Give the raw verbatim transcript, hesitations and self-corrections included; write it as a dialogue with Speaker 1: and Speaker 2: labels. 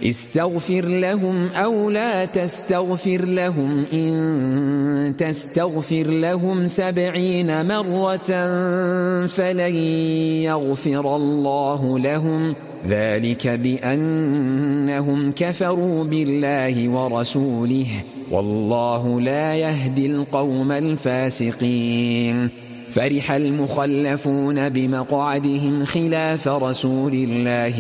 Speaker 1: استغفر لهم أو لا تستغفر لهم إن تستغفر لهم سبعين مرة فلن يغفر الله لهم ذلك بأنهم كفروا بالله ورسوله والله لا يهدي القوم الفاسقين. فرح المخلفون بمقعدهم خلاف رسول الله